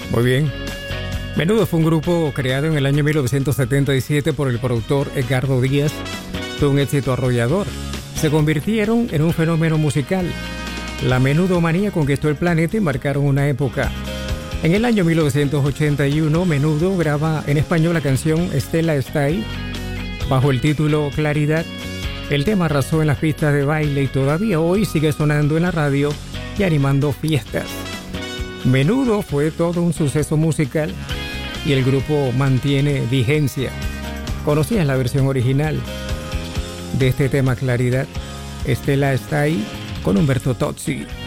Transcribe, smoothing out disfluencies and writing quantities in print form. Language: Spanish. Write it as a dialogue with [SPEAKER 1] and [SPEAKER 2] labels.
[SPEAKER 1] Muy bien. Menudo fue un grupo creado en el año 1977 por el productor Edgardo Díaz. Fue un éxito arrollador. Se convirtieron en un fenómeno musical. La menudomanía conquistó el planeta y marcaron una época. En el año 1981, Menudo graba en español la canción Estela está ahí, bajo el título Claridad. El tema arrasó en las pistas de baile y todavía hoy sigue sonando en la radio y animando fiestas. Menudo fue todo un suceso musical y el grupo mantiene vigencia. ¿Conocías la versión original de este tema Claridad? Estela está ahí con Humberto Tozzi.